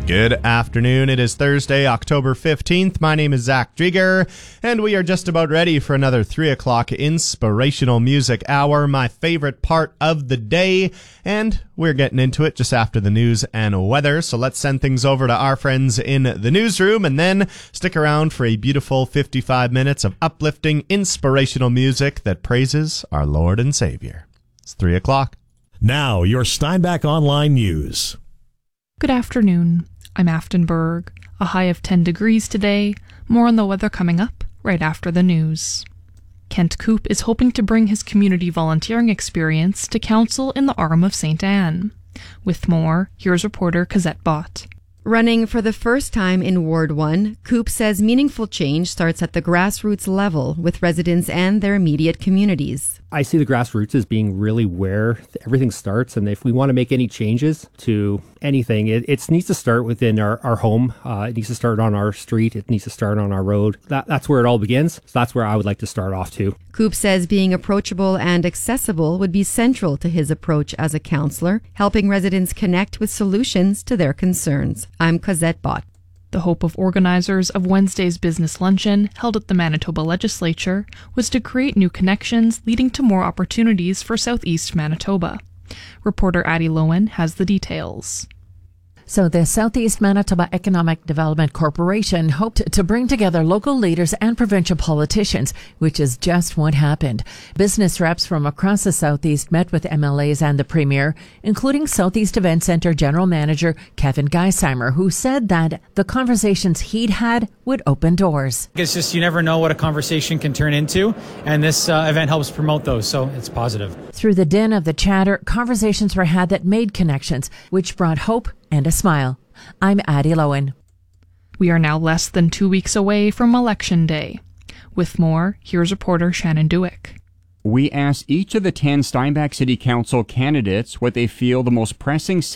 Good afternoon. It is Thursday, October 15th. My name is Zach Drieger, and we are just about ready for another 3 o'clock inspirational music hour, my favorite part of the day, and we're getting into it just after the news and weather. So let's send things over to our friends in the newsroom, and then stick around for a beautiful 55 minutes of uplifting, inspirational music that praises our Lord and Savior. It's 3 o'clock. Now, your Steinbach Online News. Good afternoon. I'm Afton Berg. A high of 10 degrees today. More on the weather coming up right after the news. Kent Coop is hoping to bring his community volunteering experience to council in the Arm of St. Anne. With more, here's reporter Cosette Bott. Running for the first time in Ward 1, Coop says meaningful change starts at the grassroots level with residents and their immediate communities. I see the grassroots as being really where everything starts, and if we want to make any changes to anything, it needs to start within our home. It needs to start on our street. It needs to start on our road. That's where it all begins. So that's where I would like to start off too. Coop says being approachable and accessible would be central to his approach as a councillor, helping residents connect with solutions to their concerns. I'm Cosette Bott. The hope of organizers of Wednesday's business luncheon, held at the Manitoba Legislature, was to create new connections leading to more opportunities for Southeast Manitoba. Reporter Addie Lowen has the details. So the Southeast Manitoba Economic Development Corporation hoped to bring together local leaders and provincial politicians, which is just what happened. Business reps from across the Southeast met with MLAs and the Premier, including Southeast Event Centre General Manager Kevin Geisimer, who said that the conversations he'd had would open doors. It's just you never know what a conversation can turn into, and this event helps promote those, so it's positive. Through the din of the chatter, conversations were had that made connections, which brought hope and a smile. I'm Addie Lowen. We are now less than 2 weeks away from Election Day. With more, here's reporter Shannon Dewick. We asked each of the 10 Steinbach City Council candidates what they feel the most pressing